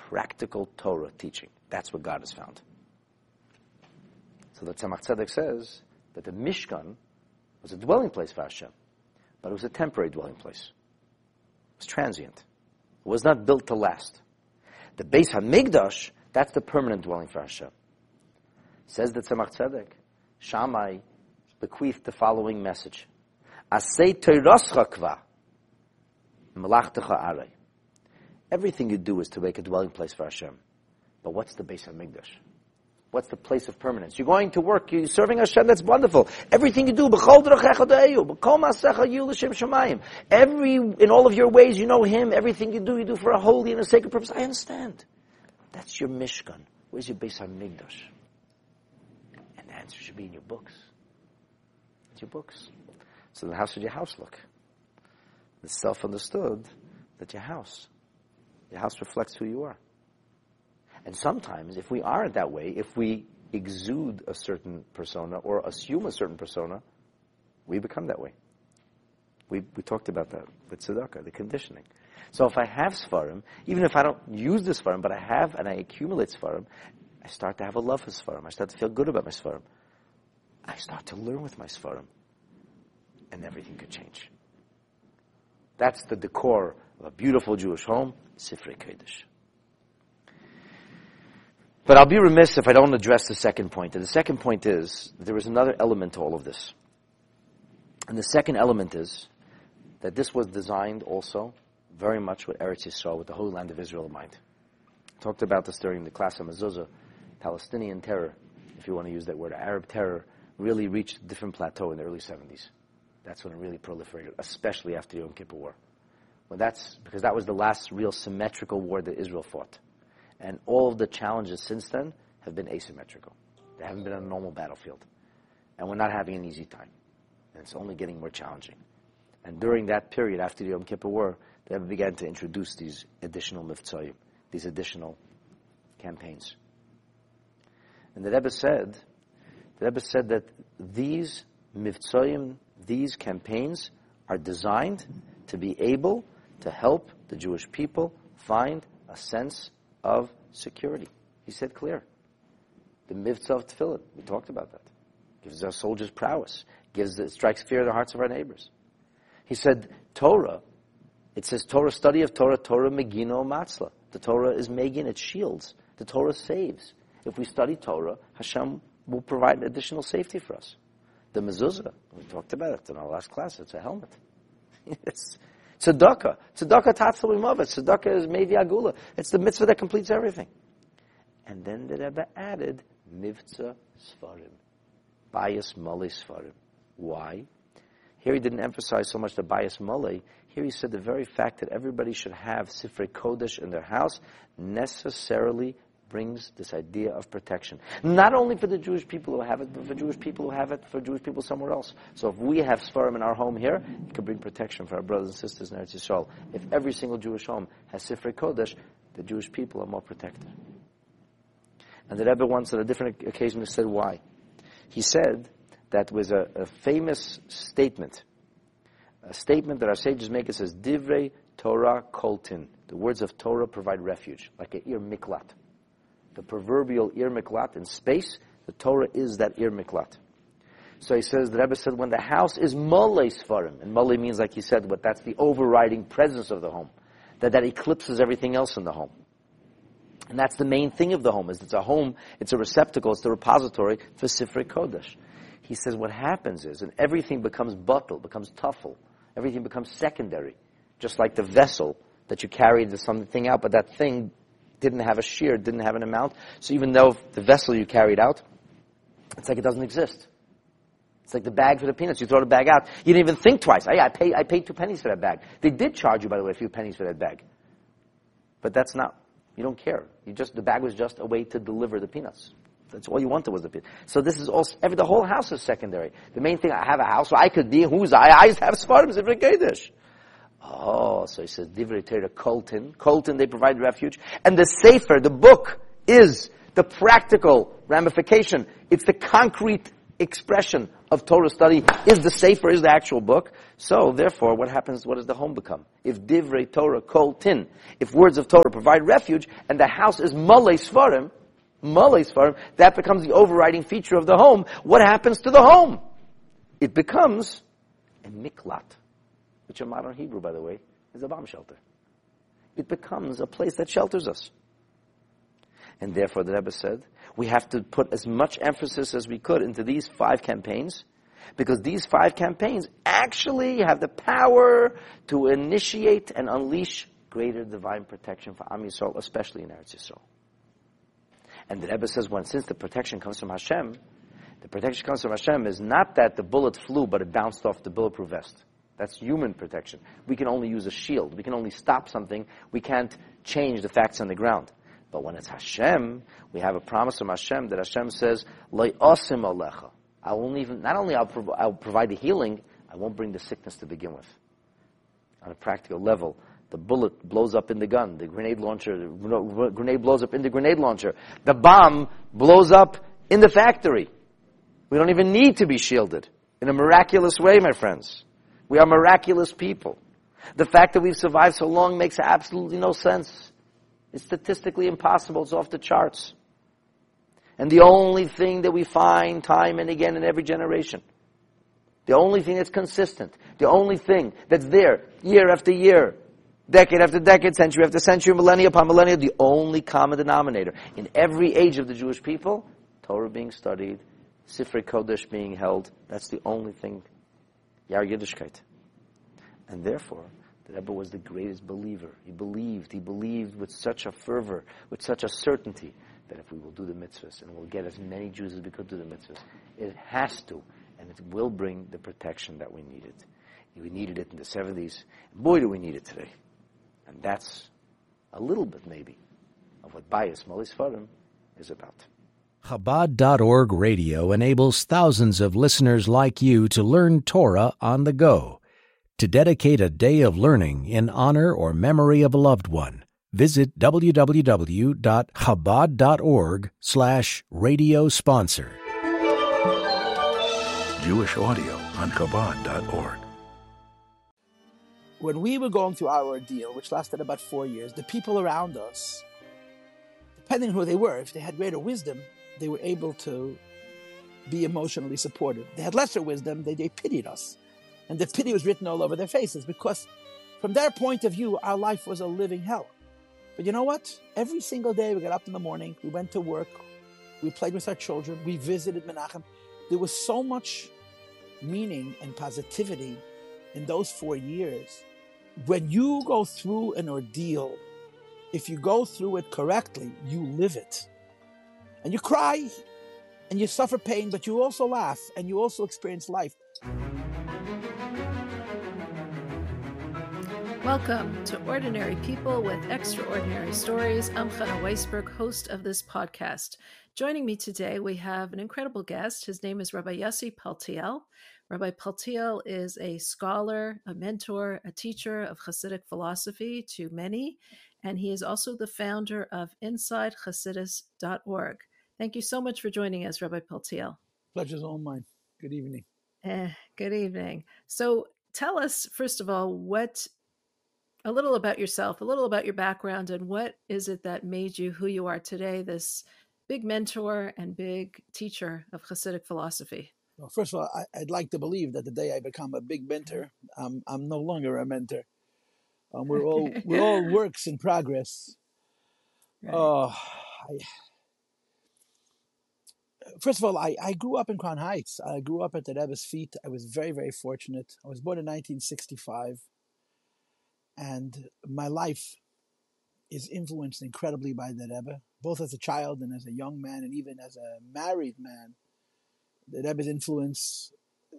practical Torah teaching. That's where God is found. So the Tzemach Tzedek says that the Mishkan was a dwelling place for Hashem, but it was a temporary dwelling place. It was transient. It was not built to last. The Beis HaMikdash, that's the permanent dwelling for Hashem. Says the Tzemach Tzedek, Shammai bequeathed the following message. Asei teirascha kva, melachtecha arei. Everything you do is to make a dwelling place for Hashem. But what's the Beis HaMikdash? What's the place of permanence? You're going to work, you're serving Hashem, that's wonderful. Everything you do, b'chol d'rachecha d'eyu, b'kol ma'asecha yu l'shem shamayim. In all of your ways, you know Him. Everything you do for a holy and a sacred purpose. I understand. That's your Mishkan. Where's your Beis HaMikdash? And the answer should be in your books. It's your books. So how should your house look? It's self-understood that your house reflects who you are. And sometimes, if we aren't that way, if we exude a certain persona or assume a certain persona, we become that way. We talked about that with tzedakah, the conditioning. So if I have Sfarim, even if I don't use the Sfarim, but I have and I accumulate Sfarim, I start to have a love for Sfarim. I start to feel good about my Sfarim. I start to learn with my Sfarim. And everything could change. That's the decor of a beautiful Jewish home, Sifrei Kodesh. But I'll be remiss if I don't address the second point. And the second point is, there is another element to all of this. And the second element is that this was designed also very much with Eretz Yisrael, with the Holy Land of Israel in mind. I talked about this during the class on Mezuzah. Palestinian terror, if you want to use that word, Arab terror, really reached a different plateau in the early 70s. That's when it really proliferated, especially after the Yom Kippur War. Because that was the last real symmetrical war that Israel fought. And all of the challenges since then have been asymmetrical. They haven't been on a normal battlefield. And we're not having an easy time. And it's only getting more challenging. And during that period, after the Yom Kippur War, they began to introduce these additional mivtzoyim, these additional campaigns. And the Rebbe said that these mivtzoyim, these campaigns, are designed to be able to help the Jewish people find a sense of security. He said clear. The mitzvah of tefillin, we talked about that. Gives our soldiers prowess. Strikes fear in the hearts of our neighbors. He said Torah, it says Torah, study of Torah, Torah megino matzla. The Torah is megin, it shields. The Torah saves. If we study Torah, Hashem will provide additional safety for us. The mezuzah, we talked about it in our last class, it's a helmet. It's tzedakah. Tzedakah tatzal u'mavet. Tzedakah is mevi agula. It's the mitzvah that completes everything. And then the Rebbe added mivtza sfarim. Bayis malei sfarim. Why? Here he didn't emphasize so much the bayis malei. Here he said the very fact that everybody should have Sifrei Kodesh in their house necessarily brings this idea of protection. Not only for the Jewish people who have it, but for Jewish people who have it, for Jewish people somewhere else. So if we have Sfarim in our home here, it could bring protection for our brothers and sisters in Eretz Yisrael. If every single Jewish home has Sifrei Kodesh, the Jewish people are more protected. And the Rebbe once on a different occasion said why. He said that was a famous statement. A statement that our sages make, it says, Divrei Torah koltin. The words of Torah provide refuge, like an ir miklat. The proverbial ir miklat in space, the Torah is that ir miklat. So he says, the Rebbe said, when the house is malei sfarim, and malei means, like he said, but that's the overriding presence of the home, that eclipses everything else in the home. And that's the main thing of the home, is it's a home, it's a receptacle, it's the repository for Sifrei Kodesh. He says what happens is, and everything becomes batel, becomes tuffle, everything becomes secondary, just like the vessel that you carried something out, but that thing didn't have a shear, didn't have an amount. So even though the vessel you carried out, it's like it doesn't exist. It's like the bag for the peanuts. You throw the bag out. You didn't even think twice. I paid 2 pennies for that bag. They did charge you, by the way, a few pennies for that bag. But that's not, you don't care. The bag was just a way to deliver the peanuts. That's all you wanted was the peanuts. So this is also, the whole house is secondary. The main thing, I have a house where I could be, I have Sfarim, Sifrei Kodesh. Oh, so he says, Divrei Torah koltin. Koltin, they provide refuge. And the Sefer, the book, is the practical ramification. It's the concrete expression of Torah study is the Sefer, is the actual book. So, therefore, what happens, what does the home become? If Divrei Torah kol tin, if words of Torah provide refuge, and the house is malei svarim, that becomes the overriding feature of the home. What happens to the home? It becomes a miklat, which in modern Hebrew, by the way, is a bomb shelter. It becomes a place that shelters us. And therefore, the Rebbe said, we have to put as much emphasis as we could into these 5 campaigns, because these 5 campaigns actually have the power to initiate and unleash greater divine protection for Am Yisrael, especially in Eretz Yisrael. And the Rebbe says, since the protection comes from Hashem, the protection comes from Hashem is not that the bullet flew, but it bounced off the bulletproof vest. That's human protection. We can only use a shield. We can only stop something. We can't change the facts on the ground. But when it's Hashem, we have a promise from Hashem that Hashem says, "Lo osim alecha." I'll provide the healing. I won't bring the sickness to begin with. On a practical level, the bullet blows up in the gun. The grenade blows up in the grenade launcher. The bomb blows up in the factory. We don't even need to be shielded in a miraculous way, my friends. We are miraculous people. The fact that we've survived so long makes absolutely no sense. It's statistically impossible. It's off the charts. And the only thing that we find time and again in every generation, the only thing that's consistent, the only thing that's there year after year, decade after decade, century after century, millennia upon millennia, the only common denominator in every age of the Jewish people, Torah being studied, Sifrei Kodesh being held, that's the only thing. Yar Yiddishkeit. And therefore, the Rebbe was the greatest believer. He believed with such a fervor, with such a certainty, that if we will do the mitzvahs, and we'll get as many Jews as we could do the mitzvahs, it has to, and it will bring the protection that we needed. We needed it in the 70s. Boy, do we need it today. And that's a little bit, maybe, of what Bayis Malei Svarim is about. Chabad.org radio enables thousands of listeners like you to learn Torah on the go. To dedicate a day of learning in honor or memory of a loved one, visit www.chabad.org/radio sponsor. Jewish audio on Chabad.org. When we were going through our ordeal, which lasted about 4 years, the people around us, depending on who they were, if they had greater wisdom, they were able to be emotionally supportive. They had lesser wisdom, they pitied us. And the pity was written all over their faces, because from their point of view, our life was a living hell. But you know what? Every single day we got up in the morning, we went to work, we played with our children, we visited Menachem. There was so much meaning and positivity in those 4 years. When you go through an ordeal, if you go through it correctly, you live it. And you cry, and you suffer pain, but you also laugh, and you also experience life. Welcome to Ordinary People with Extraordinary Stories. I'm Chana Weisberg, host of this podcast. Joining me today, we have an incredible guest. His name is Rabbi Yossi Paltiel. Rabbi Paltiel is a scholar, a mentor, a teacher of Hasidic philosophy to many, and he is also the founder of InsideChasidus.org. Thank you so much for joining us, Rabbi Paltiel. Pleasure's all mine. Good evening. Good evening. So tell us, first of all, a little about yourself, a little about your background, and what is it that made you who you are today, this big mentor and big teacher of Hasidic philosophy? Well, first of all, I'd like to believe that the day I become a big mentor, I'm no longer a mentor. We're all works in progress. Right. First of all, I grew up in Crown Heights. I grew up at the Rebbe's feet. I was very, very fortunate. I was born in 1965. And my life is influenced incredibly by the Rebbe, both as a child and as a young man, and even as a married man. The Rebbe's influence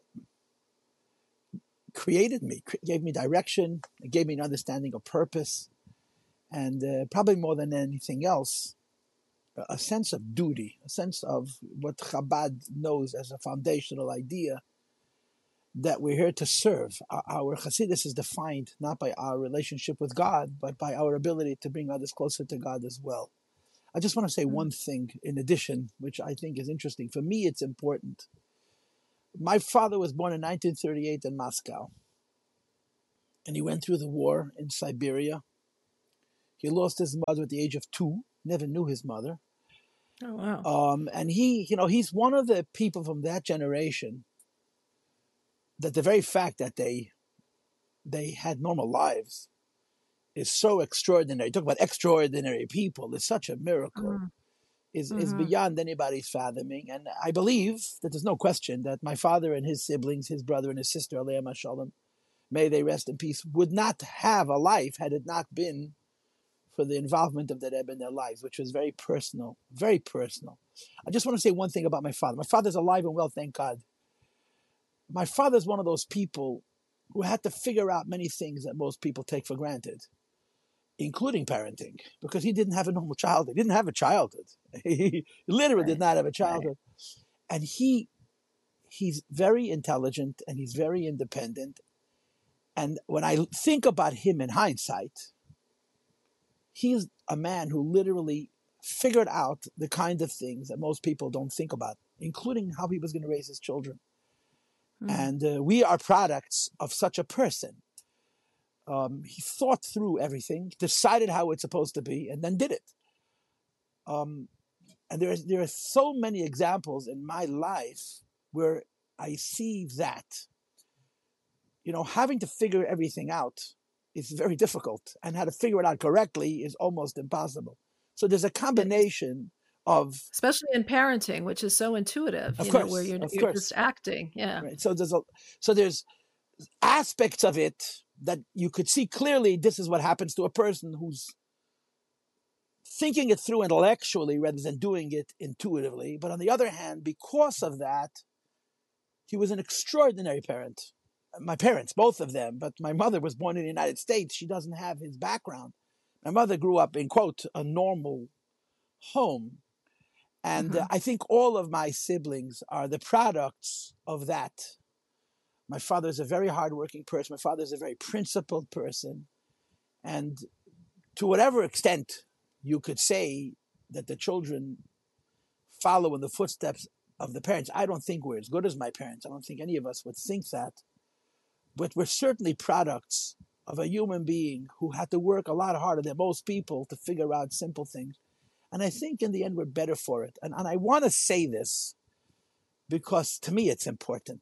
created me, gave me direction, it gave me an understanding of purpose, and probably more than anything else, a sense of duty, a sense of what Chabad knows as a foundational idea, that we're here to serve. Our Chassidus is defined not by our relationship with God, but by our ability to bring others closer to God as well. I just want to say one thing in addition, which I think is interesting. For me, it's important. My father was born in 1938 in Moscow, and he went through the war in Siberia. He lost his mother at the age of 2, never knew his mother. Oh, wow. And he's one of the people from that generation that the very fact that they had normal lives is so extraordinary. Talk about extraordinary people. It's such a miracle. Is beyond anybody's fathoming. And I believe that there's no question that my father and his siblings, his brother and his sister, Aleichem Hashalom, may they rest in peace, would not have a life had it not been for the involvement of the Rebbe in their lives, which was very personal, very personal. I just want to say one thing about my father. My father's alive and well, thank God. My father's one of those people who had to figure out many things that most people take for granted, including parenting, because he didn't have a normal childhood. He didn't have a childhood. He literally did not have a childhood. Right. And he's very intelligent and he's very independent. And when I think about him in hindsight, he's a man who literally figured out the kind of things that most people don't think about, including how he was going to raise his children. And we are products of such a person. He thought through everything, decided how it's supposed to be, and then did it. And there are so many examples in my life where I see that, having to figure everything out is very difficult, and how to figure it out correctly is almost impossible. So there's a combination of, especially in parenting, which is so intuitive, where you're just acting. Yeah. Right. So there's aspects of it that you could see clearly. This is what happens to a person who's thinking it through intellectually rather than doing it intuitively. But on the other hand, because of that, he was an extraordinary parent. My parents, both of them, but my mother was born in the United States. She doesn't have his background. My mother grew up in, quote, a normal home. And I think all of my siblings are the products of that. My father is a very hardworking person. My father is a very principled person. And to whatever extent you could say that the children follow in the footsteps of the parents, I don't think we're as good as my parents. I don't think any of us would think that. But we're certainly products of a human being who had to work a lot harder than most people to figure out simple things. And I think in the end, we're better for it. And I want to say this because to me, it's important.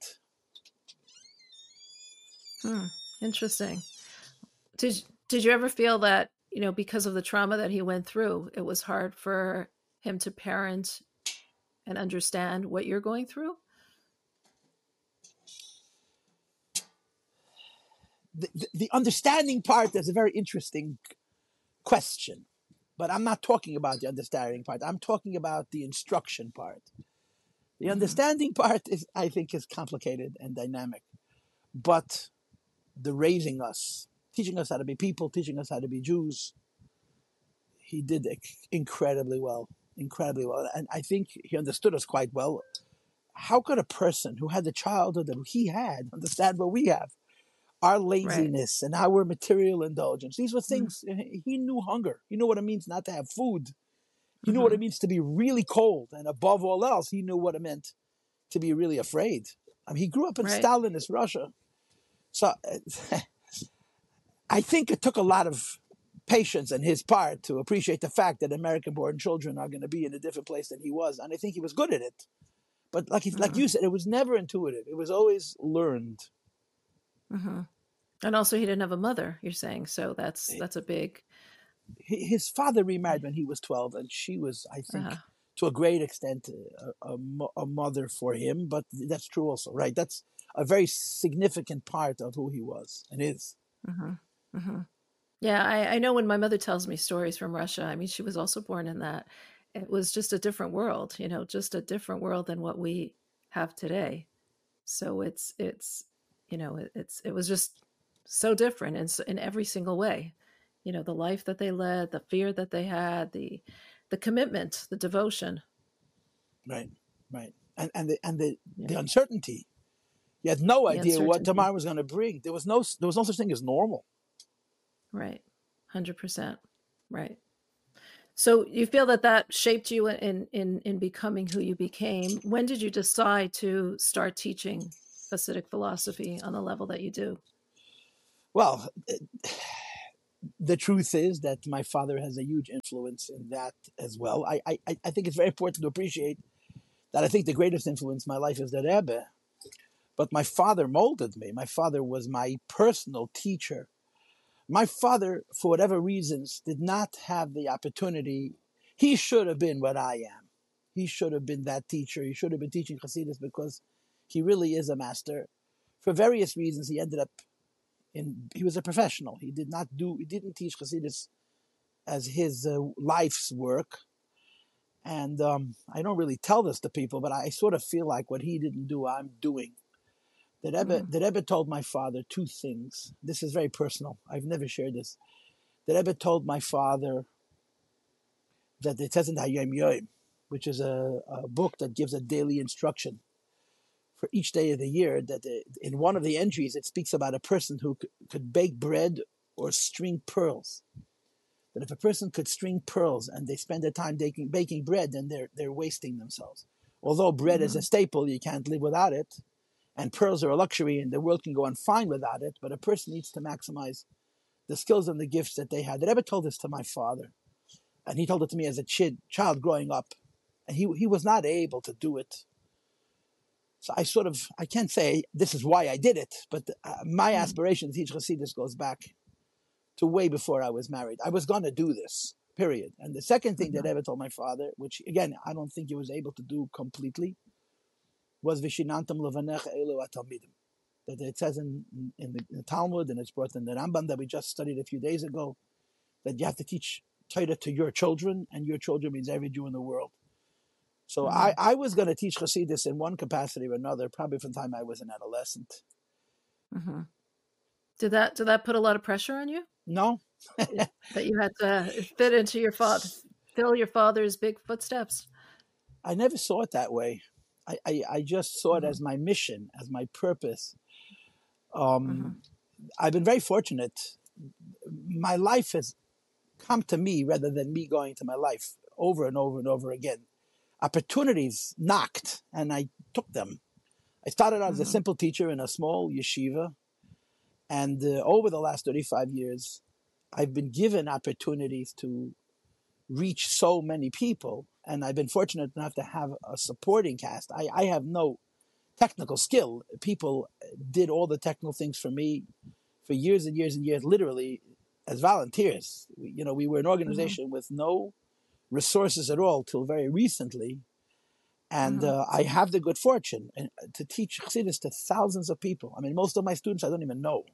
Interesting. Did you ever feel that, because of the trauma that he went through, it was hard for him to parent and understand what you're going through? The understanding part is a very interesting question. But I'm not talking about the understanding part. I'm talking about the instruction part. The understanding part I think, is complicated and dynamic. But the raising us, teaching us how to be people, teaching us how to be Jews, he did incredibly well, incredibly well. And I think he understood us quite well. How could a person who had the childhood that he had understand what we have? Our laziness and our material indulgence. These were things, he knew hunger. He knew what it means not to have food. He knew what it means to be really cold. And above all else, he knew what it meant to be really afraid. I mean, he grew up in Stalinist Russia. So I think it took a lot of patience on his part to appreciate the fact that American-born children are going to be in a different place than he was. And I think he was good at it. But like you said, it was never intuitive. It was always learned. And also he didn't have a mother, you're saying. So that's a big... His father remarried when he was 12, and she was, I think, to a great extent, a mother for him. But that's true also, right? That's a very significant part of who he was and is. Yeah, I know when my mother tells me stories from Russia, I mean, she was also born in that. It was just a different world, just a different world than what we have today. So it was just so different in every single way. The life that they led, the fear that they had, the commitment, the devotion. Right. And the uncertainty. You had no idea what tomorrow was going to bring. There was no such thing as normal. Right. 100%. Right. So you feel that that shaped you in becoming who you became. When did you decide to start teaching Hasidic philosophy on the level that you do? Well, the truth is that my father has a huge influence in that as well. I think it's very important to appreciate that I think the greatest influence in my life is the Rebbe. But my father molded me. My father was my personal teacher. My father, for whatever reasons, did not have the opportunity. He should have been what I am. He should have been that teacher. He should have been teaching Hasidus because he really is a master. For various reasons, he ended up he was a professional. He didn't teach Hasidus as his life's work. And I don't really tell this to people, but I sort of feel like what he didn't do, I'm doing. The Rebbe told my father two things. This is very personal. I've never shared this. The Rebbe told my father that it says in Hayom Yom, which is a book that gives a daily instruction for each day of the year, that in one of the entries it speaks about a person who could bake bread or string pearls. That if a person could string pearls and they spend their time baking bread, then they're wasting themselves. Although bread is a staple, you can't live without it. And pearls are a luxury, and the world can go on fine without it. But a person needs to maximize the skills and the gifts that they have. The Rebbe told this to my father, and he told it to me as a child growing up. And he was not able to do it. So I can't say this is why I did it, but my aspiration to teach Hasidus goes back to way before I was married. I was going to do this, period. And the second thing that Rebbe told my father, which again, I don't think he was able to do completely, was Vishinantam Levanecha Elu Atalmidim. That it says in the Talmud, and it's brought in the Rambam that we just studied a few days ago, that you have to teach Torah to your children, and your children means every Jew in the world. So I was going to teach Hasidus in one capacity or another, probably from the time I was an adolescent. Mm-hmm. Did that put a lot of pressure on you? No. That you had to fill your father's big footsteps? I never saw it that way. I just saw it as my mission, as my purpose. I've been very fortunate. My life has come to me rather than me going to my life over and over and over again. Opportunities knocked, and I took them. I started out as a simple teacher in a small yeshiva, and over the last 35 years, I've been given opportunities to reach so many people, and I've been fortunate enough to have a supporting cast. I have no technical skill. People did all the technical things for me for years and years and years, literally as volunteers. We were an organization with no resources at all till very recently, and I have the good fortune to teach Chassidus to thousands of people. I mean, most of my students I don't even know.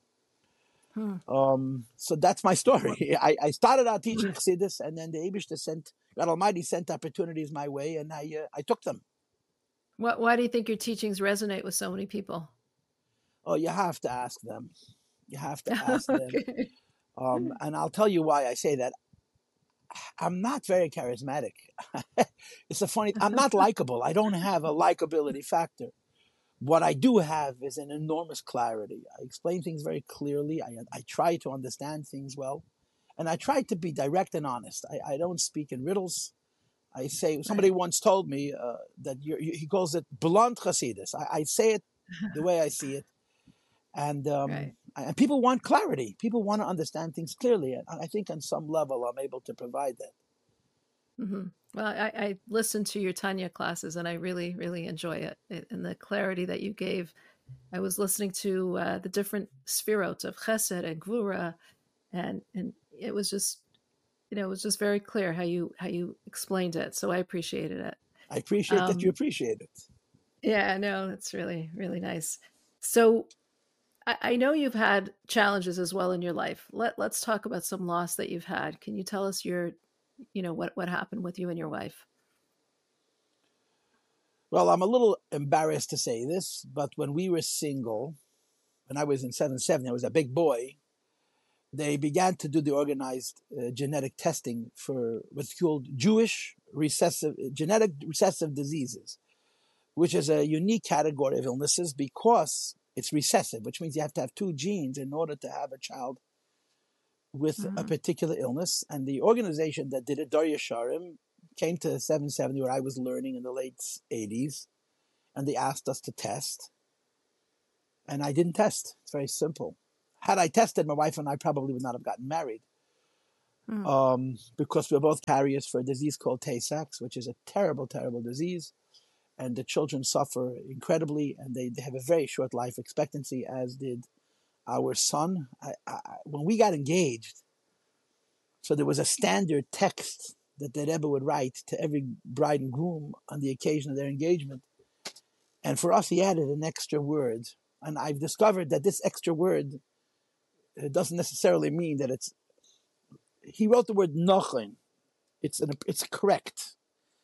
So that's my story. I started out teaching Chassidus, and then the Eibishter God Almighty sent opportunities my way, and I took them. Why do you think your teachings resonate with so many people? Oh, you have to ask them. You have to ask them. And I'll tell you why I say that. I'm not very charismatic. I'm not likable. I don't have a likability factor. What I do have is an enormous clarity. I explain things very clearly. I try to understand things well. And I try to be direct and honest. I don't speak in riddles. I say, somebody once told me that he calls it blunt Hasidus. I say it the way I see it. And and people want clarity. People want to understand things clearly. And I think on some level I'm able to provide that. Well, I listened to your Tanya classes, and I really, really enjoy it. And the clarity that you gave. I was listening to the different sfirot of Chesed and Gvura, and it was just, it was just very clear how you explained it. So I appreciated it. I appreciate that you appreciate it. Yeah, no, that's really, really nice. So I know you've had challenges as well in your life. Let's talk about some loss that you've had. Can you tell us what happened with you and your wife? Well, I'm a little embarrassed to say this, but when we were single, when I was in 770, I was a big boy, they began to do the organized genetic testing for what's called Jewish genetic recessive diseases, which is a unique category of illnesses because it's recessive, which means you have to have two genes in order to have a child with a particular illness, and the organization that did it, Dar Yesharim, came to 770 where I was learning in the late 80s, and they asked us to test, and I didn't test. It's very simple. Had I tested, my wife and I probably would not have gotten married, because we're both carriers for a disease called Tay-Sachs, which is a terrible, terrible disease, and the children suffer incredibly, and they have a very short life expectancy, as did our son. When we got engaged, so there was a standard text that the Rebbe would write to every bride and groom on the occasion of their engagement. And for us, he added an extra word. And I've discovered that this extra word doesn't necessarily mean that it's... He wrote the word nochen. It's correct.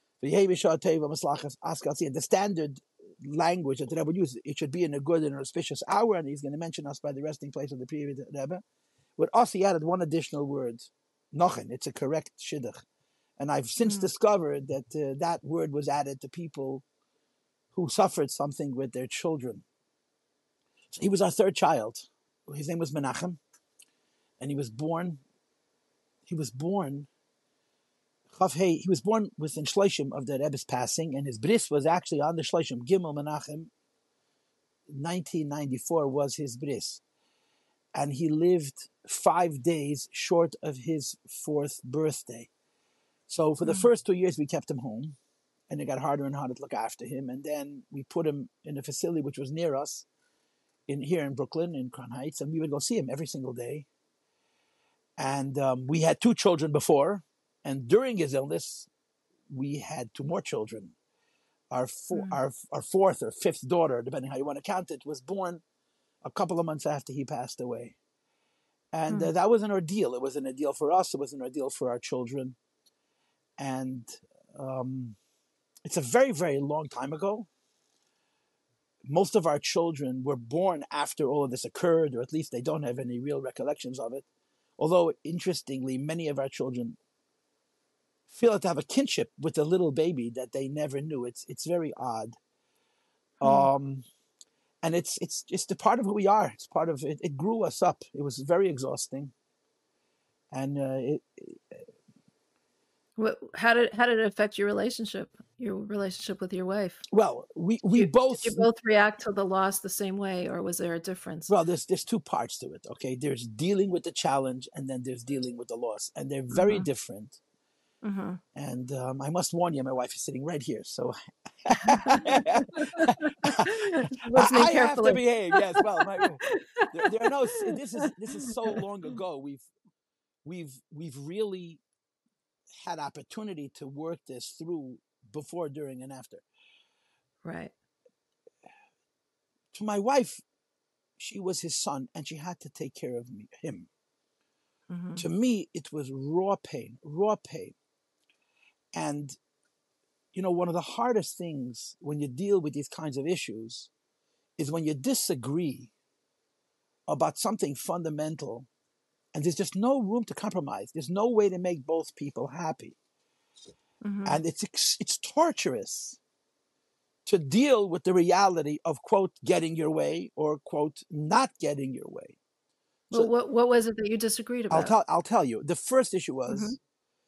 The standard language that the Rebbe would use, it should be in a good and auspicious hour, and he's going to mention us by the resting place of the previous Rebbe. With us, he added one additional word, nochen. It's a correct shidduch. And I've since discovered that that word was added to people who suffered something with their children. So he was our third child. His name was Menachem, and he was born within Shloshim of the Rebbe's passing, and his bris was actually on the Shloshim. Gimel Menachem, 1994 was his bris. And he lived 5 days short of his 4th birthday. So for the first 2 years, we kept him home, and it got harder and harder to look after him. And then we put him in a facility which was near us, here in Brooklyn, in Crown Heights, and we would go see him every single day. And we had 2 children before, and during his illness, we had 2 more children. Our 4th or 5th daughter, depending how you want to count it, was born a couple of months after he passed away. And that was an ordeal. It was an ordeal for us. It was an ordeal for our children. And it's a very, very long time ago. Most of our children were born after all of this occurred, or at least they don't have any real recollections of it. Although, interestingly, many of our children feel to have a kinship with the little baby that they never knew. It's very odd. And it's just a part of who we are. It's part of it. It grew us up. It was very exhausting. And how did it affect your relationship with your wife? Well, we both... Did you both react to the loss the same way, or was there a difference? Well, there's 2 parts to it, okay? There's dealing with the challenge, and then there's dealing with the loss. And they're very different. And I must warn you, my wife is sitting right here, so I have to behave. Yes, well, there are no... This is so long ago. We've really had opportunity to work this through before, during, and after. Right. To my wife, she was his son, and she had to take care of him. To me, it was raw pain. And, one of the hardest things when you deal with these kinds of issues is when you disagree about something fundamental, and there's just no room to compromise. There's no way to make both people happy. And it's torturous to deal with the reality of, quote, getting your way, or, quote, not getting your way. Well, so, what was it that you disagreed about? I'll tell you. The first issue was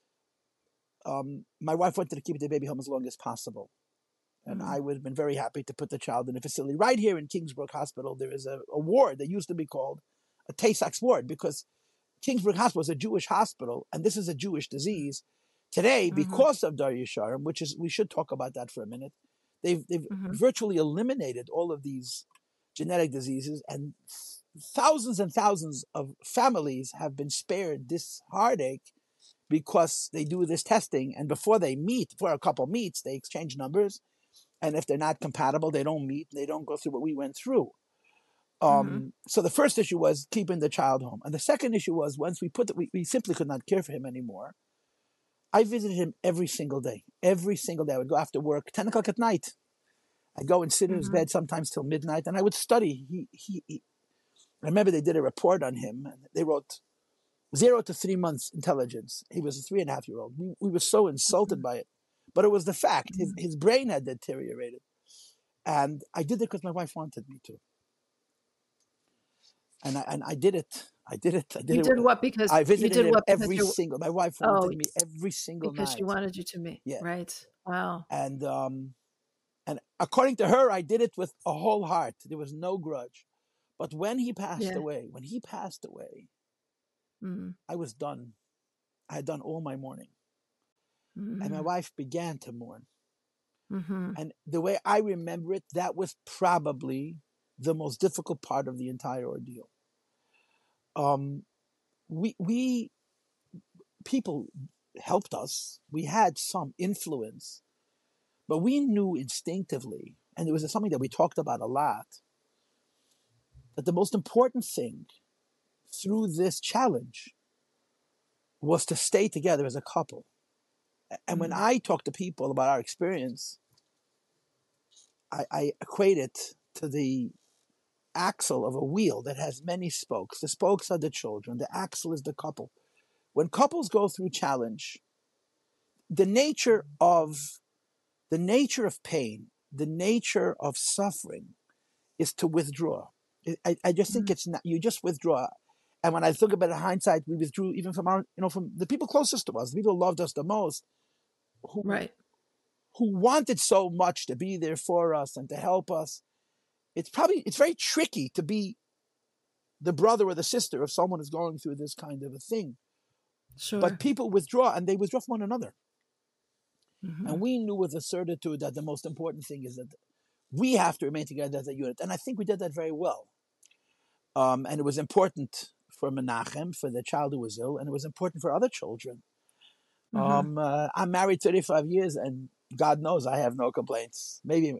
my wife wanted to keep the baby home as long as possible. And I would have been very happy to put the child in a facility. Right here in Kingsbrook Hospital, there is a ward that used to be called a Tay-Sachs ward, because Kingsbrook Hospital is a Jewish hospital, and this is a Jewish disease. Today, because of Dar Yesharim, we should talk about that for a minute, they've virtually eliminated all of these genetic diseases, and thousands and thousands of families have been spared this heartache because they do this testing, and before a couple meets, they exchange numbers, and if they're not compatible, they don't meet, they don't go through what we went through. So the first issue was keeping the child home. And the second issue was, once we simply could not care for him anymore. I visited him every single day. Every single day. I would go after work, 10 o'clock at night. I'd go and sit in his bed sometimes till midnight, and I would study. I remember they did a report on him, and they wrote 0 to 3 months intelligence. He was a 3.5-year-old. We were so insulted by it. But it was the fact. His brain had deteriorated. And I did it because my wife wanted me to. and I did it. I did it. I did You it. did what because I you visited did him what because every you single. My wife oh, wanted me every single because she night. wanted you to meet. Yeah, Right. Wow. and according to her, I did it with a whole heart. There was no grudge. But when he passed Yeah. away, Mm. I was done. I had done all my mourning, and my Mm-hmm. wife began to mourn. Mm-hmm. And the way I remember it, that was probably the most difficult part of the entire ordeal. We people helped us. We had some influence, but we knew instinctively, and it was something that we talked about a lot, that the most important thing through this challenge was to stay together as a couple. And when Mm-hmm. I talk to people about our experience, I equate it to the axle of a wheel that has many spokes. The spokes are the children, the axle is the couple. When couples go through challenge, the nature of pain, the nature of suffering is to withdraw. I just think it's not, you just withdraw. And when I think about it in hindsight, we withdrew even from from the people closest to us, the people who loved us the most, who Right. wanted so much to be there for us and to help us. It's very tricky to be the brother or the sister of someone who's going through this kind of a thing. Sure. But people withdraw, and they withdraw from one another. Mm-hmm. And we knew with a certitude that the most important thing is that we have to remain together as a unit. And I think we did that very well. And it was important for Menachem, for the child who was ill, and it was important for other children. Mm-hmm. I'm married 35 years, and God knows I have no complaints. Maybe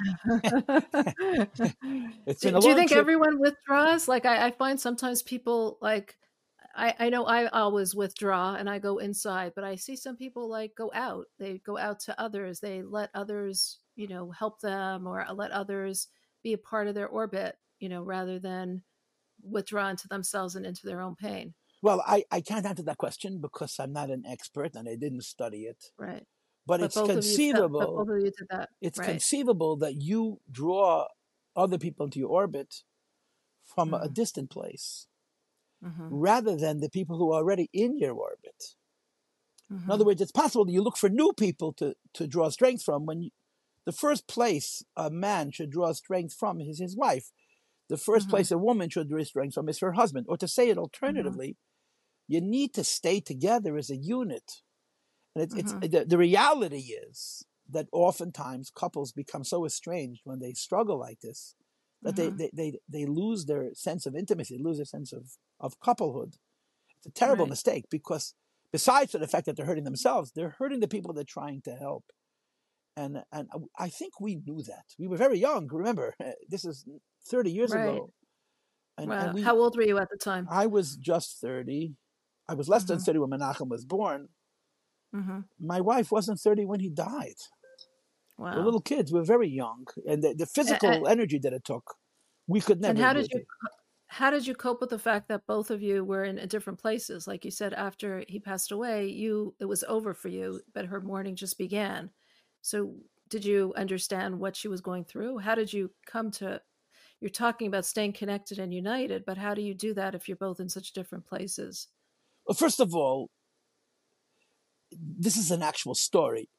it's been a Do you long think trip. everyone withdraws? Like I find sometimes people like I know I always withdraw and I go inside, but I see some people like go out. They go out to others. They let others, help them or let others be a part of their orbit, rather than withdraw into themselves and into their own pain. Well, I can't answer that question because I'm not an expert and I didn't study it. Right. But But it's both conceivable. of you did that. It's Right. conceivable that you draw other people into your orbit from a Mm-hmm. distant place Mm-hmm. rather than the people who are already in your orbit. In Mm-hmm. other words, it's possible that you look for new people to draw strength from when the first place a man should draw strength from is his wife. The first Mm-hmm. place a woman should draw strength from is her husband. Or to say it alternatively, you need to stay together as a unit. And the reality is that oftentimes couples become so estranged when they struggle like this that they lose their sense of intimacy, lose their sense of couplehood. It's a terrible Right. mistake because besides for the fact that they're hurting themselves, they're hurting the people they're trying to help. And I think we knew that. We were very young. Remember, this is 30 years Right. ago. And Wow. we How old were you at the time? I was just 30. I was less than Mm-hmm. 30 when Menachem was born. Mm-hmm. My wife wasn't 30 when he died. Wow. We're little kids. We're very young. And the And, physical energy that it took, we could never how do did it. you cope with the fact that both of you were in different places? Like you said, after he passed away, it was over for you, but her mourning just began. So did you understand what she was going through? How did you come to? You're talking about staying connected and united, but how do you do that if you're both in such different places? Well, first of all, this is an actual story.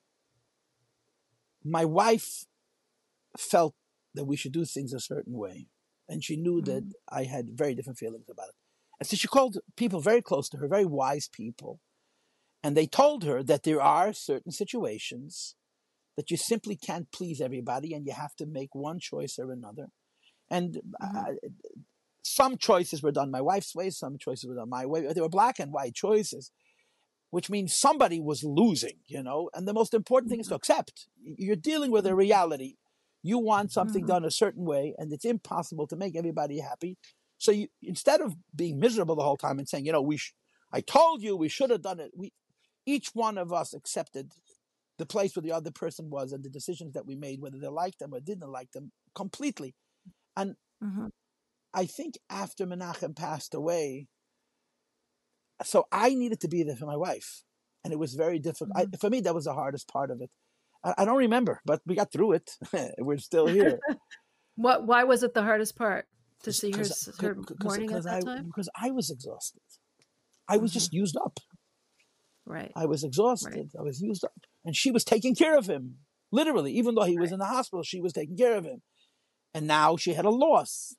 My wife felt that we should do things a certain way. And she knew that I had very different feelings about it. And so she called people very close to her, very wise people. And they told her that there are certain situations that you simply can't please everybody and you have to make one choice or another. And some choices were done my wife's way, some choices were done my way. They were black and white choices, which means somebody was losing, And the most important thing is to accept. You're dealing with a reality. You want something done a certain way, and it's impossible to make everybody happy. So instead of being miserable the whole time and saying, I told you we should have done it, each one of us accepted the place where the other person was and the decisions that we made, whether they liked them or didn't like them, completely. And I think after Menachem passed away, so I needed to be there for my wife. And it was very difficult. For me, that was the hardest part of it. I don't remember, but we got through it. We're still here. Why was it the hardest part? to see her mourning at that time? Because I was exhausted. I was just used up. Right. I was exhausted. Right. I was used up. And she was taking care of him. Literally, even though he was in the hospital, she was taking care of him. And now she had a loss.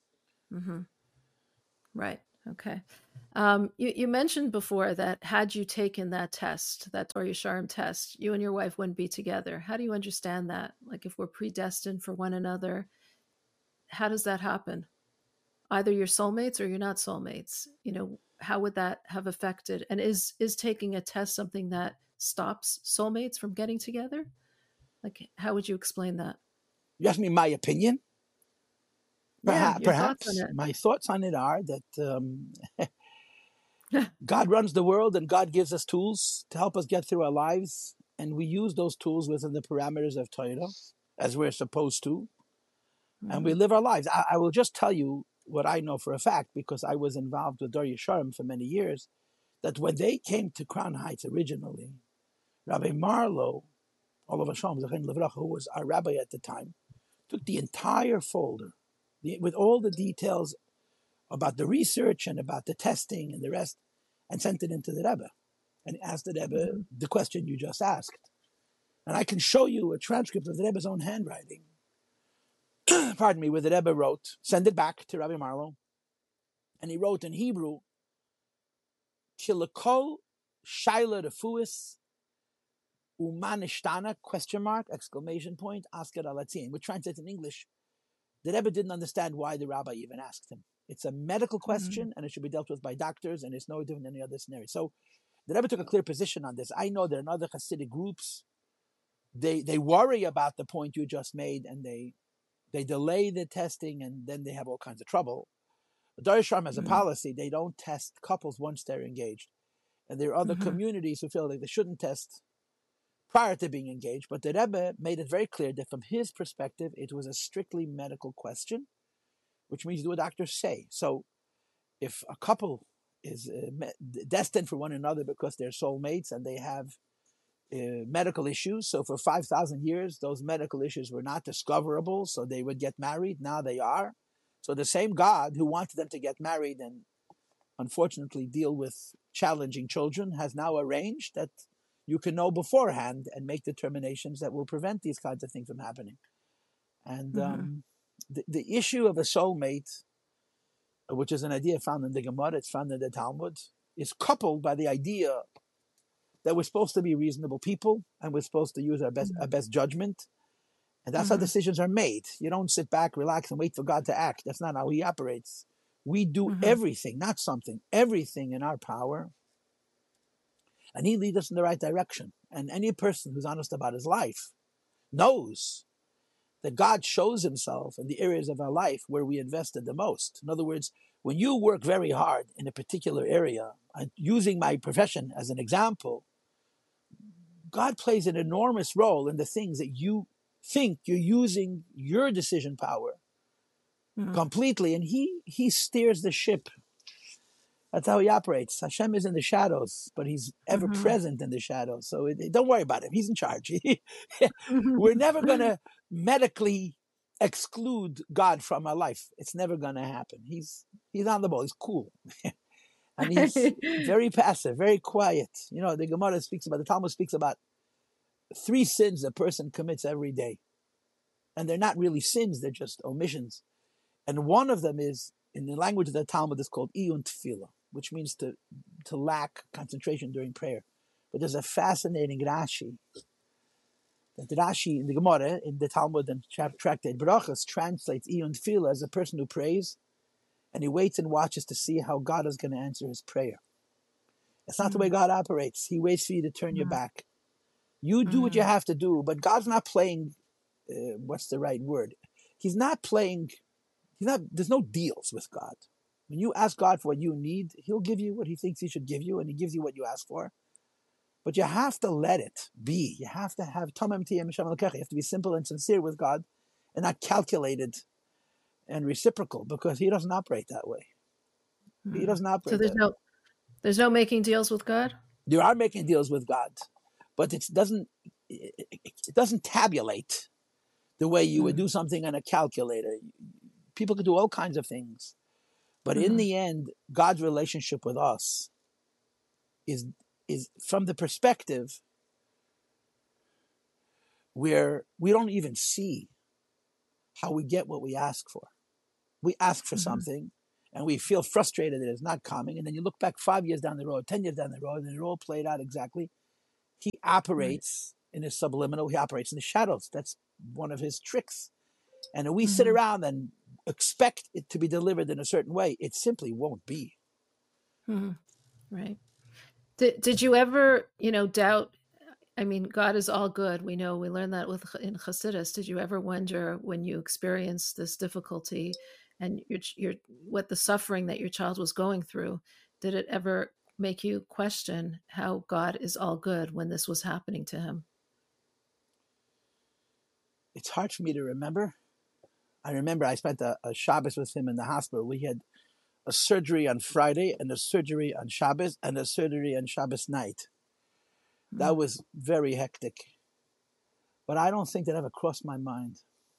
Right. Okay. You mentioned before that had you taken that test, that Torah Yesharim test, you and your wife wouldn't be together. How do you understand that? Like if we're predestined for one another, how does that happen? Either you're soulmates or you're not soulmates. How would that have affected? And is taking a test something that stops soulmates from getting together? Like, how would you explain that? You ask me my opinion? Perhaps. Thoughts on it. My thoughts on it are that God runs the world and God gives us tools to help us get through our lives. And we use those tools within the parameters of Torah as we're supposed to. And we live our lives. I will just tell you what I know for a fact, because I was involved with Dor Yesharim for many years, that when they came to Crown Heights originally, Rabbi Marlowe, Olav Hashem, who was our rabbi at the time, took the entire folder with all the details about the research and about the testing and the rest, and sent it into the Rebbe and asked the Rebbe the question you just asked. And I can show you a transcript of the Rebbe's own handwriting, pardon me, where the Rebbe wrote, send it back to Rabbi Marlowe, and he wrote in Hebrew, Kilakol Shaila Refuis Umanishtana, question mark, exclamation point, Asker Alatzin. Which translates in English, the Rebbe didn't understand why the rabbi even asked him. It's a medical question, and it should be dealt with by doctors, and it's no different than any other scenario. So the Rebbe took a clear position on this. I know there are other Hasidic groups, they worry about the point you just made, and they delay the testing, and then they have all kinds of trouble. But Dor Yesharim has a policy, they don't test couples once they're engaged. And there are other communities who feel like they shouldn't test prior to being engaged, but the Rebbe made it very clear that from his perspective, it was a strictly medical question, which means do what doctors say. So if a couple is destined for one another because they're soulmates and they have medical issues, so for 5,000 years, those medical issues were not discoverable, so they would get married, now they are. So the same God who wanted them to get married and unfortunately deal with challenging children has now arranged that you can know beforehand and make determinations that will prevent these kinds of things from happening. And the issue of a soulmate, which is an idea found in the Gemara, it's found in the Talmud, is coupled by the idea that we're supposed to be reasonable people and we're supposed to use our best judgment. And that's how decisions are made. You don't sit back, relax, and wait for God to act. That's not how he operates. We do everything, not something, everything in our power. And he leads us in the right direction. And any person who's honest about his life knows that God shows himself in the areas of our life where we invested the most. In other words, when you work very hard in a particular area, and using my profession as an example, God plays an enormous role in the things that you think you're using your decision power completely, and he steers the ship. That's how he operates. Hashem is in the shadows, but he's ever present in the shadows. So don't worry about him. He's in charge. We're never going to medically exclude God from our life. It's never going to happen. He's on the ball. He's cool. And he's very passive, very quiet. You know, the Talmud speaks about 3 sins a person commits every day. And they're not really sins, they're just omissions. And one of them is, in the language of the Talmud, is called iyun tefillah, which means to lack concentration during prayer. But there's a fascinating Rashi. That Rashi in the Gemara, in the Talmud and Tractate Brachos, translates iyun tefillah as a person who prays, and he waits and watches to see how God is going to answer his prayer. It's not the way God operates. He waits for you to turn your back. You do what you have to do, but God's not playing, what's the right word? He's not playing, there's no deals with God. When you ask God for what you need, he'll give you what he thinks he should give you, and he gives you what you ask for. But you have to let it be. You have to have tamam tiyeh misham l'kecha. You have to be simple and sincere with God and not calculated and reciprocal, because he doesn't operate that way. He doesn't operate that way. There's no making deals with God? There are making deals with God, but it doesn't tabulate the way you would do something on a calculator. People could do all kinds of things. But in the end, God's relationship with us is from the perspective where we don't even see how we get what we ask for. We ask for something and we feel frustrated that it's not coming. And then you look back 5 years down the road, 10 years down the road, and it all played out exactly. He operates in his subliminal. He operates in the shadows. That's one of his tricks. And if we sit around and expect it to be delivered in a certain way, it simply won't be. Right. Did you ever, doubt? I mean, God is all good. We learn that in Chassidus. Did you ever wonder when you experienced this difficulty and what the suffering that your child was going through, did it ever make you question how God is all good when this was happening to him? It's hard for me to remember. I remember I spent a Shabbos with him in the hospital. We had a surgery on Friday and a surgery on Shabbos and a surgery on Shabbos night. That was very hectic. But I don't think that ever crossed my mind.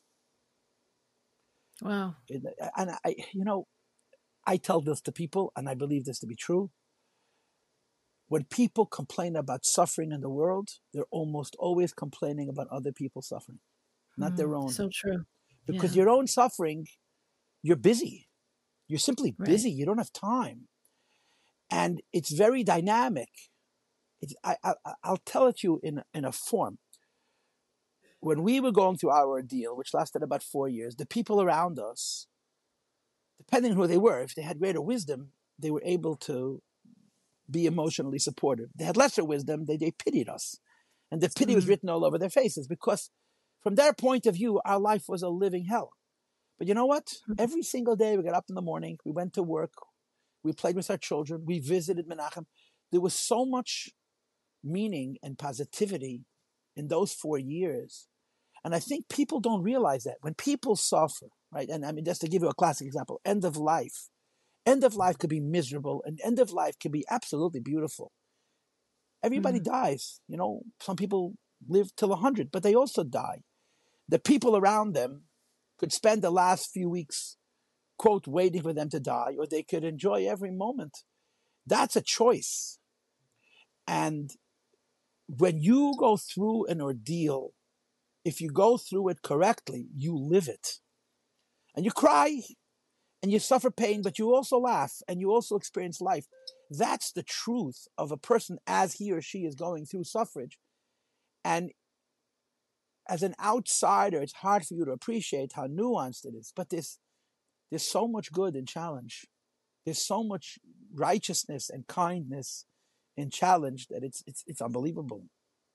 Wow. And I tell this to people, and I believe this to be true. When people complain about suffering in the world, they're almost always complaining about other people's suffering, not their own. So true. Because your own suffering, you're busy. You're simply busy. You don't have time. And it's very dynamic. I'll tell it to you in a form. When we were going through our ordeal, which lasted about 4 years, the people around us, depending on who they were, if they had greater wisdom, they were able to be emotionally supportive. They had lesser wisdom, they pitied us. And the pity was written all over their faces because from their point of view, our life was a living hell. But you know what? Every single day we got up in the morning, we went to work, we played with our children, we visited Menachem. There was so much meaning and positivity in those 4 years. And I think people don't realize that. When people suffer, right? And I mean, just to give you a classic example, end of life. End of life could be miserable and end of life could be absolutely beautiful. Everybody dies. Some people live till 100, but they also die. The people around them could spend the last few weeks, quote, waiting for them to die, or they could enjoy every moment. That's a choice. And when you go through an ordeal, if you go through it correctly, you live it. And you cry and you suffer pain, but you also laugh and you also experience life. That's the truth of a person as he or she is going through suffrage. And as an outsider, it's hard for you to appreciate how nuanced it is. But there's so much good in challenge. There's so much righteousness and kindness in challenge that it's unbelievable.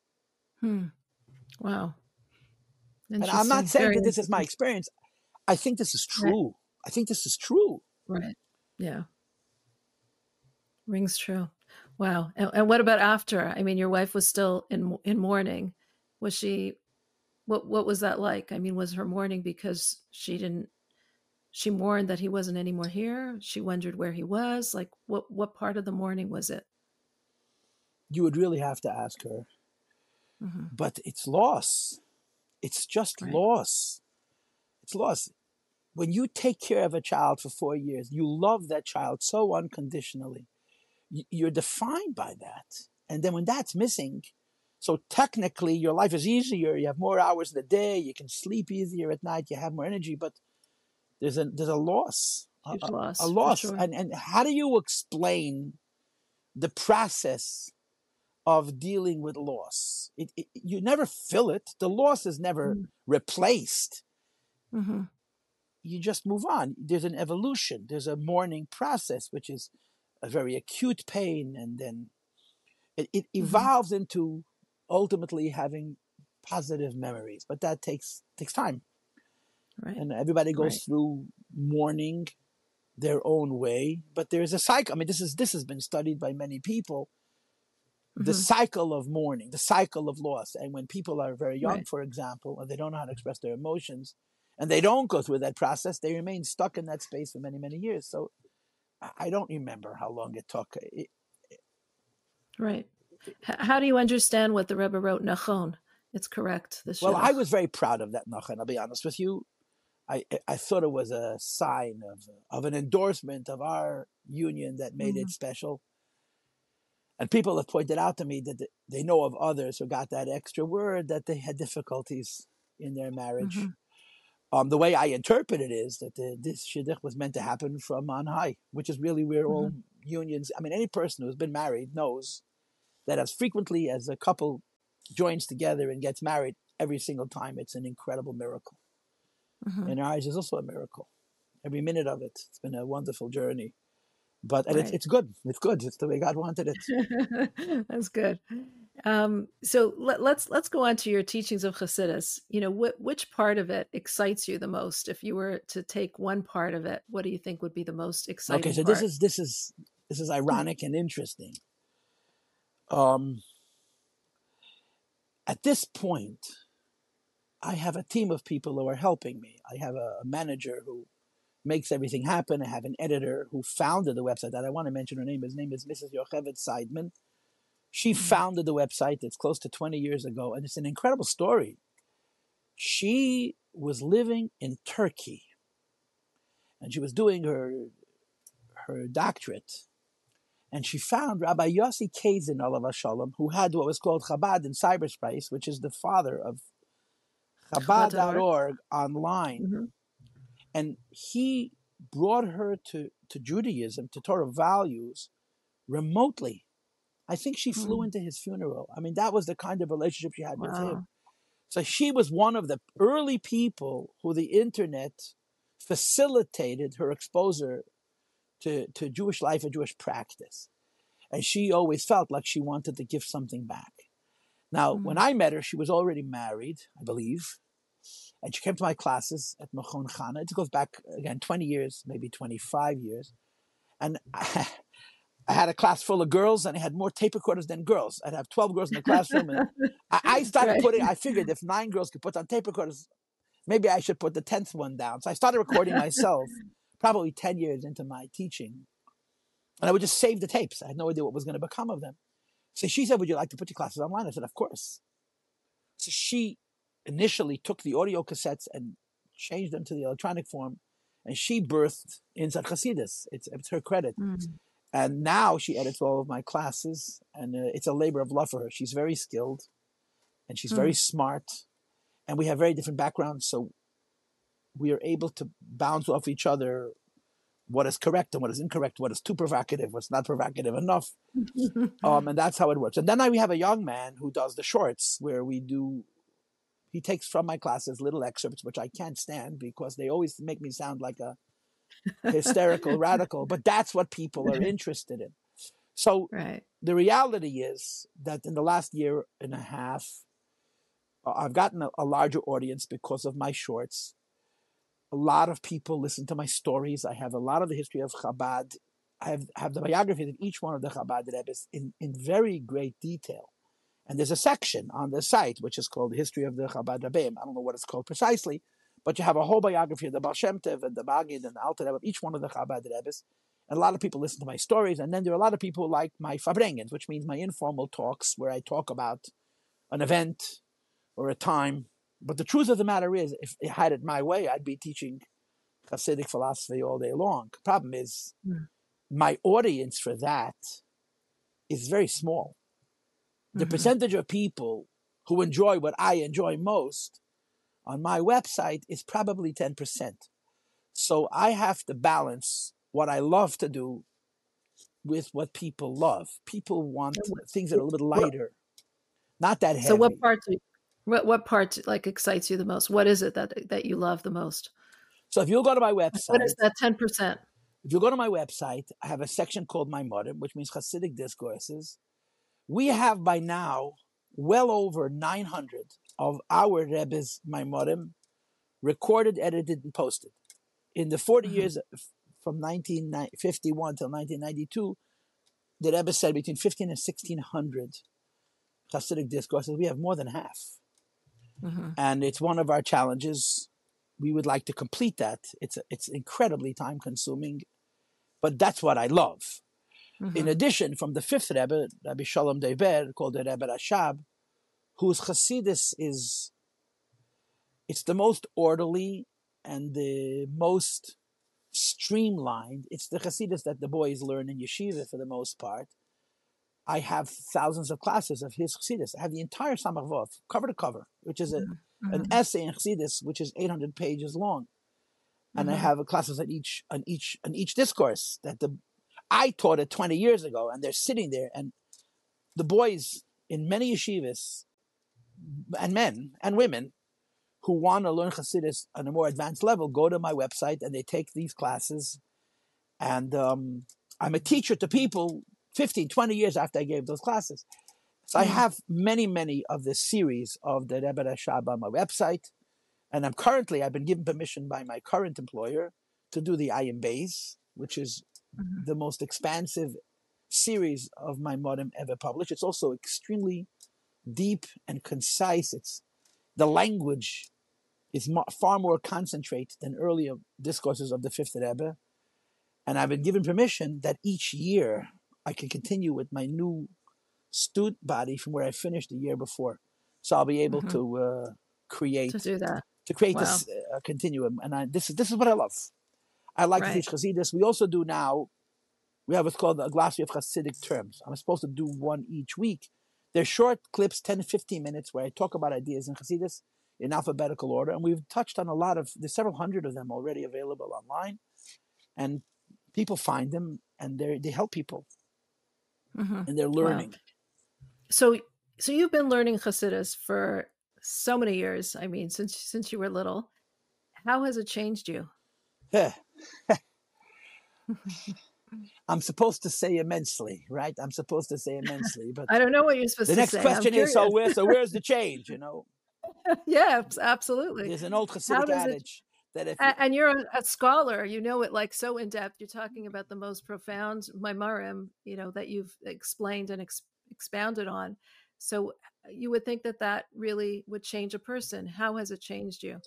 Wow. And I'm not saying that this is my experience. I think this is true. I think this is true. Right. Yeah. Rings true. Wow. And what about after? I mean, your wife was still in mourning. Was she? What was that like? I mean, was her mourning because she mourned that he wasn't anymore here? She wondered where he was. Like, what part of the mourning was it? You would really have to ask her. But it's loss. It's just loss. It's loss. When you take care of a child for 4 years, you love that child so unconditionally. You're defined by that. And then when that's missing, so technically your life is easier. You have more hours in the day. You can sleep easier at night. You have more energy. But there's a loss. A loss. Sure. And how do you explain the process of dealing with loss? You never fill it. The loss is never replaced. You just move on. There's an evolution. There's a mourning process, which is a very acute pain, and then it evolves into ultimately having positive memories. But that takes time. Right. And everybody goes through mourning their own way. But there's a cycle. I mean, this has been studied by many people. The cycle of mourning, the cycle of loss. And when people are very young, for example, and they don't know how to express their emotions, and they don't go through that process, they remain stuck in that space for many, many years. So I don't remember how long it took. Right. How do you understand what the Rebbe wrote, Nachon? It's correct. Well, I was very proud of that Nachon, I'll be honest with you. I thought it was a sign of an endorsement of our union that made it special. And people have pointed out to me that they know of others who got that extra word that they had difficulties in their marriage. The way I interpret it is that this shidduch was meant to happen from on high, which is really where all unions, I mean, any person who's been married knows that as frequently as a couple joins together and gets married, every single time it's an incredible miracle. And our eyes is also a miracle. Every minute of it. It's been a wonderful journey. But and it's good. It's good. It's the way God wanted it. That's good. So let's go on to your teachings of Chassidus. You know, which part of it excites you the most? If you were to take one part of it, what do you think would be the most exciting? Okay, so part? this is ironic and interesting. At this point, I have a team of people who are helping me. I have a manager who makes everything happen. I have an editor who founded the website. That I want to mention her name. His name is Mrs. Yocheved Seidman. She founded the website. It's close to 20 years ago, and it's an incredible story. She was living in Turkey, and she was doing her doctorate, and she found Rabbi Yossi Kazin, alav shalom, who had what was called Chabad in cyberspace, which is the father of Chabad.org online. And he brought her to Judaism, to Torah values, remotely. I think she flew into his funeral. I mean, that was the kind of relationship she had with him. So she was one of the early people who the internet facilitated her exposure to Jewish life and Jewish practice. And she always felt like she wanted to give something back. Now, when I met her, she was already married, I believe. And she came to my classes at Machon Chana. It goes back, again, 20 years, maybe 25 years. And I had a class full of girls, and I had more tape recorders than girls. I'd have 12 girls in the classroom. And I started I figured if 9 girls could put on tape recorders, maybe I should put the 10th one down. So I started recording myself probably 10 years into my teaching. And I would just save the tapes. I had no idea what was going to become of them. So she said, would you like to put your classes online? I said, of course. So she initially took the audio cassettes and changed them to the electronic form. And she birthed Inside Chassidus. It's her credit. And now she edits all of my classes. And it's a labor of love for her. She's very skilled. And she's very smart. And we have very different backgrounds. So we are able to bounce off each other what is correct and what is incorrect, what is too provocative, what's not provocative enough. And that's how it works. And then we have a young man who does the shorts where he takes from my classes little excerpts, which I can't stand because they always make me sound like a hysterical radical, but that's what people are interested in. So the reality is that in the last year and a half, I've gotten a larger audience because of my shorts. A lot of people listen to my stories. I have a lot of the history of Chabad. I have the biographies of each one of the Chabad Rebbes in very great detail. And there's a section on the site which is called the History of the Chabad Rebbeim. I don't know what it's called precisely, but you have a whole biography of the Baal Shem Tov and the Maggid and the Alter Rebbe of each one of the Chabad Rebbes. And a lot of people listen to my stories. And then there are a lot of people who like my Farbrengens, which means my informal talks where I talk about an event or a time. But the truth of the matter is, if I had it my way, I'd be teaching Hasidic philosophy all day long. The problem is, my audience for that is very small. The percentage of people who enjoy what I enjoy most on my website is probably 10%. So I have to balance what I love to do with what people love. People want things that are a little lighter, not that heavy. So what part like excites you the most? What is it that you love the most? So if you'll go to my website, what is that 10%? If you go to my website, I have a section called My Modim, which means Hasidic Discourses. We have by now well over 900 of our Rebbe's Maimorim recorded, edited, and posted. In the 40 years from 1951 till 1992, the Rebbe said between 15 and 1,600 Hasidic discourses. We have more than half. And it's one of our challenges. We would like to complete that. It's incredibly time-consuming, but that's what I love. In addition, from the fifth Rebbe, Rabbi Shalom Deber, called the Rebbe Rashab, whose Chassidus it's the most orderly and the most streamlined. It's the Hasidus that the boys learn in yeshiva for the most part. I have thousands of classes of his Chassidus. I have the entire Samach Vov, cover to cover, which is an essay in Chassidus, which is 800 pages long. And I have classes on each discourse that I taught it 20 years ago, and they're sitting there, and the boys in many yeshivas, and men and women who want to learn Chassidus on a more advanced level, go to my website and they take these classes. And I'm a teacher to people 15, 20 years after I gave those classes. So I have many of the series of the Rebbe Rashab on my website. And I've been given permission by my current employer to do the Ayin Beis, which is the most expansive series of my modem ever published. It's also extremely deep and concise. The language is far more concentrated than earlier discourses of the Fifth Rebbe. And I've been given permission that each year I can continue with my new student body from where I finished the year before. So I'll be able to create this continuum. And this is what I love. I like to teach Chassidus. We also do now, we have what's called a glossary of Chassidic terms. I'm supposed to do one each week. They're short clips, 10 to 15 minutes, where I talk about ideas in Chassidus in alphabetical order. And we've touched on there's several hundred of them already available online. And people find them and they help people. And they're learning. Wow. So you've been learning Chassidus for so many years. I mean, since you were little. How has it changed you? I'm supposed to say immensely, right? I'm supposed to say immensely, but I don't know what you're supposed to say. The next question is, so where's the change, Yeah, absolutely. There's an old Hasidic adage that and you're a scholar, you know it like so in depth. You're talking about the most profound Maimarim, that you've explained and expounded on. So you would think that really would change a person. How has it changed you?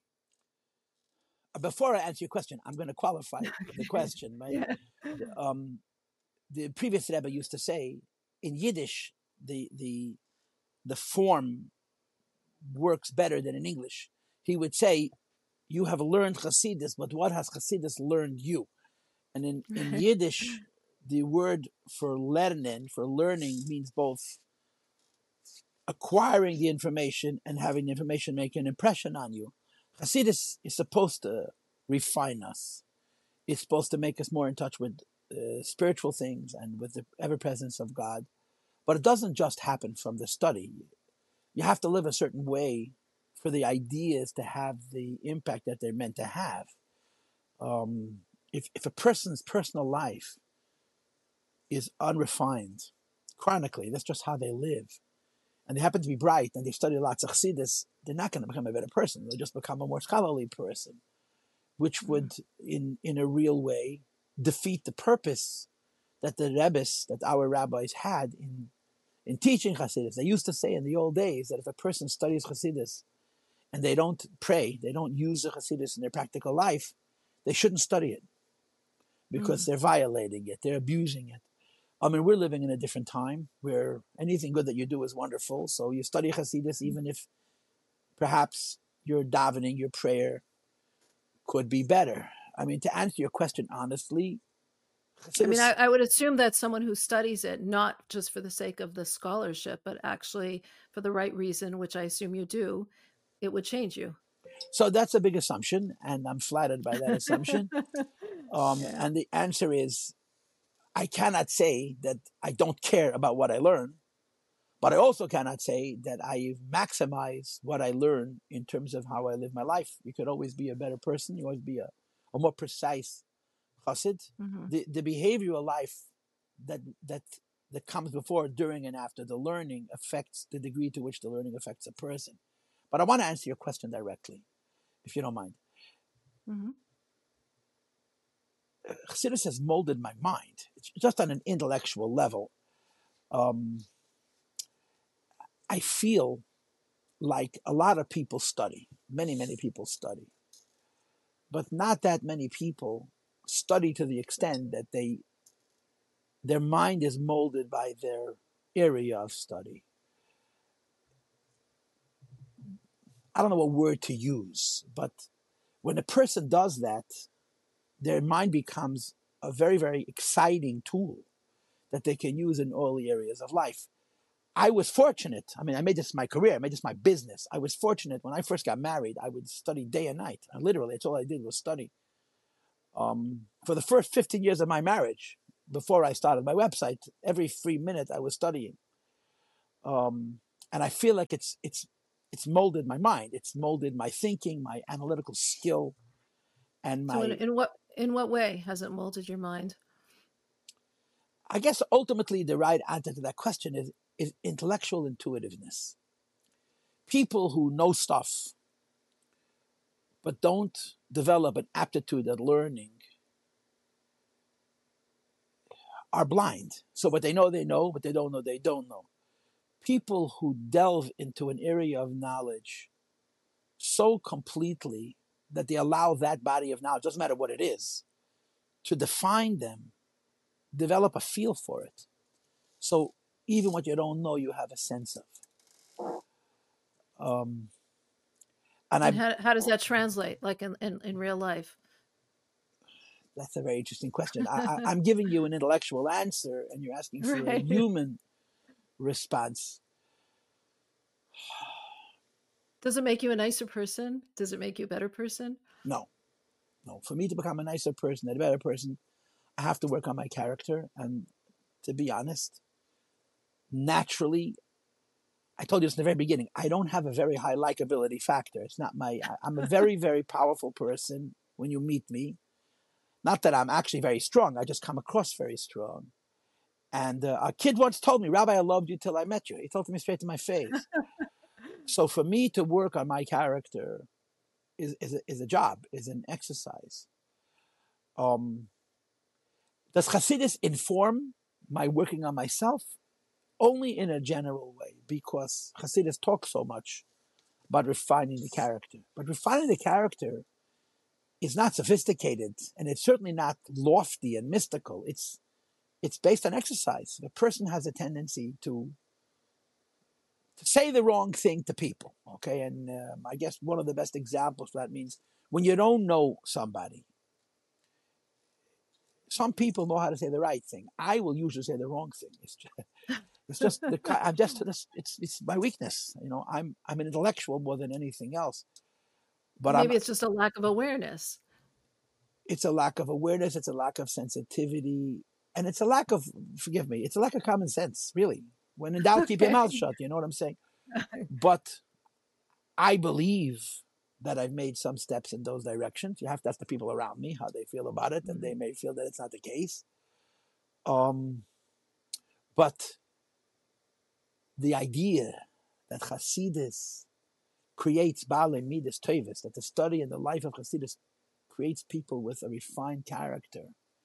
Before I answer your question, I'm going to qualify the question. Right? The previous Rebbe used to say, in Yiddish, the form works better than in English. He would say, you have learned Chassidus, but what has Chassidus learned you? And in Yiddish, the word for learning means both acquiring the information and having the information make an impression on you. Chassidus is supposed to refine us. It's supposed to make us more in touch with spiritual things and with the ever-presence of God. But it doesn't just happen from the study. You have to live a certain way for the ideas to have the impact that they're meant to have. If a person's personal life is unrefined, chronically, that's just how they live, and they happen to be bright and they study lots of Chassidus, they're not going to become a better person. They'll just become a more scholarly person, which would, in a real way, defeat the purpose that the Rebbes, that our rabbis had in teaching Chassidus. They used to say in the old days that if a person studies Chassidus and they don't pray, they don't use the Chassidus in their practical life, they shouldn't study it because they're violating it, they're abusing it. I mean, we're living in a different time where anything good that you do is wonderful. So you study Chassidus, even if perhaps your davening, your prayer could be better. I mean, to answer your question honestly, Chassidus, I would assume that someone who studies it, not just for the sake of the scholarship, but actually for the right reason, which I assume you do, it would change you. So that's a big assumption, and I'm flattered by that assumption. And the answer is, I cannot say that I don't care about what I learn, but I also cannot say that I maximize what I learn in terms of how I live my life. You could always be a better person. You always be a more precise chassid. The behavioral life that comes before, during, and after the learning affects the degree to which the learning affects a person. But I want to answer your question directly, if you don't mind. Chassidus has molded my mind. It's just on an intellectual level. I feel like a lot of people study. Many people study. But not that many people study to the extent that their mind is molded by their area of study. I don't know what word to use, but When a person does that, their mind becomes a very, very exciting tool that they can use in all the areas of life. I was fortunate. I mean, I made this my career. I made this my business. I was fortunate when I first got married. I would study day and night. And literally, that's all I did was study. For the first 15 years of my marriage, before I started my website, every free minute I was studying. And I feel like it's molded my mind. It's molded my thinking, my analytical skill, and my. So in what way has it molded your mind? I guess ultimately the right answer to that question is intellectual intuitiveness. People who know stuff but don't develop an aptitude at learning are blind. So what they know, what they don't know, they don't know. People who delve into an area of knowledge so completely that they allow that body of knowledge, doesn't matter what it is, to define them, develop a feel for it. So even what you don't know, you have a sense of. And how does that translate, like in real life? That's a very interesting question. I'm giving you an intellectual answer, and you're asking for a human response. Does it make you a nicer person? Does it make you a better person? No. For me to become a nicer person, a better person, I have to work on my character. And to be honest, naturally, I told you this in the very beginning, I don't have a very high likability factor. It's not I'm a very, very powerful person when you meet me. Not that I'm actually very strong. I just come across very strong. And a kid once told me, Rabbi, I loved you till I met you. He told me straight to my face. So for me to work on my character is a job, is an exercise. Does Hasidus inform my working on myself? Only in a general way, because Hasidus talks so much about refining the character. But refining the character is not sophisticated, and it's certainly not lofty and mystical. It's based on exercise. The person has a tendency to say the wrong thing to people, okay? And I guess one of the best examples for that means when you don't know somebody, some people know how to say the right thing. I will usually say the wrong thing. It's my weakness. I'm an intellectual more than anything else. But maybe it's just a lack of awareness. It's a lack of awareness. It's a lack of sensitivity. And it's a lack of, forgive me, it's a lack of common sense, really. When in doubt, keep your mouth shut. You know what I'm saying? But I believe that I've made some steps in those directions. You have to ask the people around me how they feel about it, and they may feel that it's not the case. But the idea that Hasidus creates Baalei Midas Tevis, that the study and the life of Hasidus creates people with a refined character.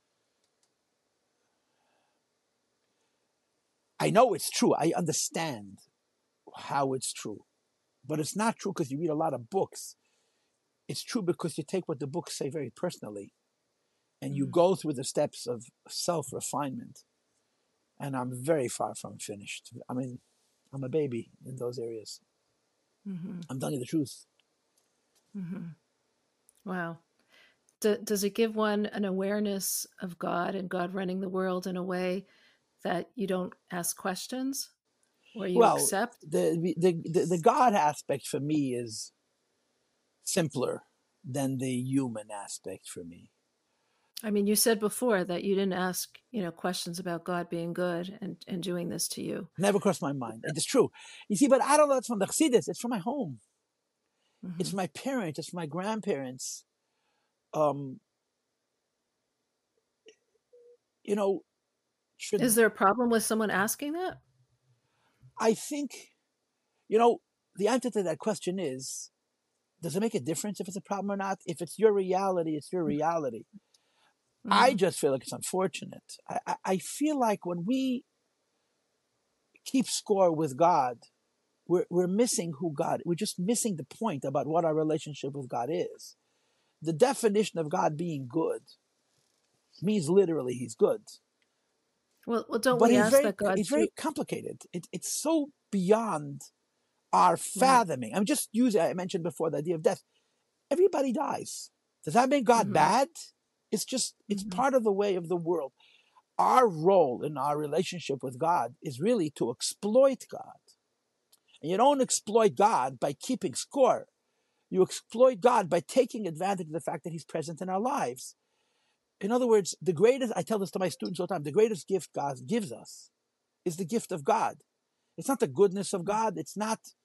I know it's true. I understand how it's true. But it's not true because you read a lot of books. It's true because you take what the books say very personally and you go through the steps of self-refinement. And I'm very far from finished. I mean, I'm a baby in those areas. Mm-hmm. I'm telling you the truth. Mm-hmm. Wow. Does it give one an awareness of God and God running the world in a way that you don't ask questions or you accept? The God aspect for me is simpler than the human aspect for me. I mean, you said before that you didn't ask, questions about God being good and doing this to you. Never crossed my mind. It's true. You see, but I don't know it's from the Chassidus. It's from my home. Mm-hmm. It's from my parents. It's from my grandparents. Is there a problem with someone asking that? I think, the answer to that question is, does it make a difference if it's a problem or not? If it's your reality, it's your reality. Mm-hmm. I just feel like it's unfortunate. I feel like when we keep score with God, we're missing who God is. We're just missing the point about what our relationship with God is. The definition of God being good means literally He's good. Well, don't we ask that God? It's very complicated. It's so beyond our fathoming. I'm just using. I mentioned before the idea of death. Everybody dies. Does that make God bad? It's just, it's Mhm. part of the way of the world. Our role in our relationship with God is really to exploit God. And you don't exploit God by keeping score. You exploit God by taking advantage of the fact that He's present in our lives. In other words, the greatest, I tell this to my students all the time, the greatest gift God gives us is the gift of God. It's not the goodness of God. It's not